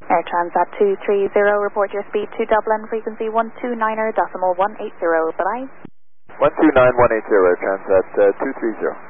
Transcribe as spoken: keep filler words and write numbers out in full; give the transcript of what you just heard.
Air Transat two three zero, report your speed to Dublin, frequency one two nine decimal one eight zero. Bye-bye. one two nine one eight zero, Air Transat uh, two three zero.